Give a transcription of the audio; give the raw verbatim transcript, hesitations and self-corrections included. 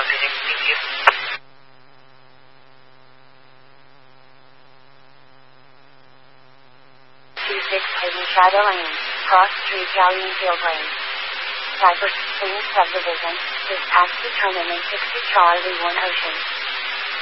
Pacific. Thank you. two six Hidden Shadow Lane, Cross Street, Galleon Field Lane. Cyber Springs Subdivision, this taxi terminate sixty Charlie one Ocean.